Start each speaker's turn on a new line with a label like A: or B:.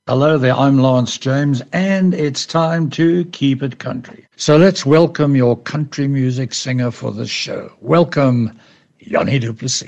A: Hello there, I'm Lance James, and it's time to keep it country. So let's welcome your country music singer for the show. Welcome, Yanni du Plessis.